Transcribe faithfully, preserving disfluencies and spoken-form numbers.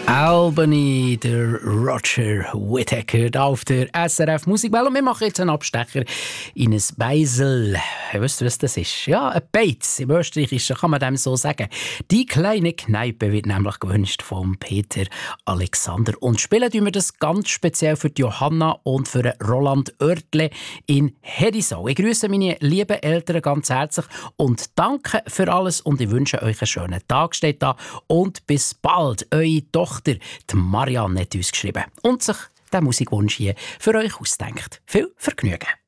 Albany, der Roger Whittaker da auf der S R F Musikwelle. Und wir machen jetzt einen Abstecher in ein Beisel. Wisst ihr, was das ist? Ja, ein Beiz. Im Österreichischen kann man dem so sagen. Die kleine Kneipe wird nämlich gewünscht von Peter Alexander. Und spielen tun wir das ganz speziell für die Johanna und für Roland Oertle in Hedisau. Ich grüße meine lieben Eltern ganz herzlich und danke für alles. Und ich wünsche euch einen schönen Tag. Steht da. Und bis bald. Eure Tochter, die Marianne, hat uns geschrieben und sich den Musikwunsch hier für euch ausdenkt. Viel Vergnügen!